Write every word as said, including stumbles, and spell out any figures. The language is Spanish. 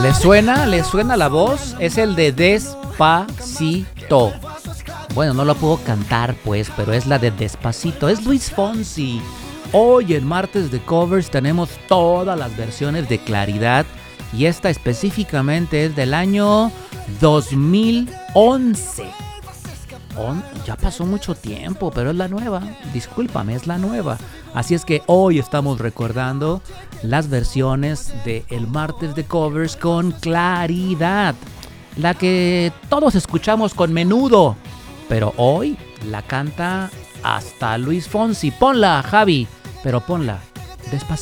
¿Le suena? ¿Le suena la voz? Es el de Despacito. Bueno, no lo puedo cantar pues, pero es la de Despacito. Es Luis Fonsi. Hoy en Martes de Covers tenemos todas las versiones de Claridad y esta específicamente es del año dos mil once. On, ya pasó mucho tiempo, pero es la nueva. Discúlpame, es la nueva. Así es que hoy estamos recordando las versiones de el Martes de Covers con Claridad, la que todos escuchamos con Menudo, pero hoy la canta hasta Luis Fonsi. Ponla, Javi, pero ponla despacito.